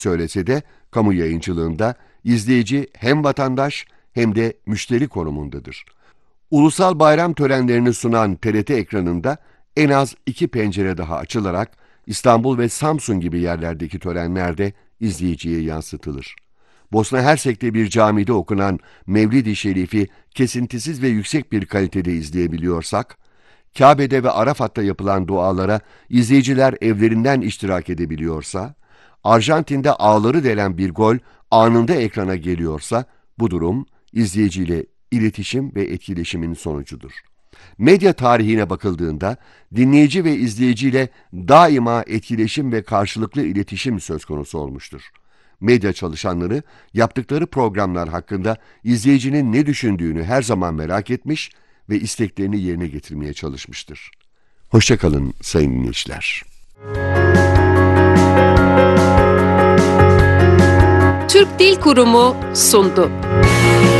söylese de kamu yayıncılığında izleyici hem vatandaş hem de müşteri konumundadır. Ulusal bayram törenlerini sunan TRT ekranında en az 2 pencere daha açılarak İstanbul ve Samsun gibi yerlerdeki törenler de izleyiciye yansıtılır. Bosna Hersek'te bir camide okunan Mevlid-i Şerif'i kesintisiz ve yüksek bir kalitede izleyebiliyorsak, Kabe'de ve Arafat'ta yapılan dualara izleyiciler evlerinden iştirak edebiliyorsa, Arjantin'de ağları delen bir gol anında ekrana geliyorsa, bu durum izleyiciyle iletişim ve etkileşimin sonucudur. Medya tarihine bakıldığında dinleyici ve izleyiciyle daima etkileşim ve karşılıklı iletişim söz konusu olmuştur. Medya çalışanları yaptıkları programlar hakkında izleyicinin ne düşündüğünü her zaman merak etmiş ve isteklerini yerine getirmeye çalışmıştır. Hoşça kalın sayın dinleyiciler. Türk Dil Kurumu sundu.